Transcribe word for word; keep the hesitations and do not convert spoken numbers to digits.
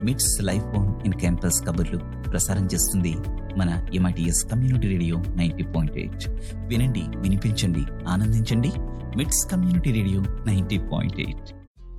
మిట్స్ life bone in campus కబుర్లు ప్రసారం చేస్తుంది మన MITS community radio ninety point eight. వినండి, వినిపించండి, ఆనందించండి. మిట్స్ community radio ninety point eight.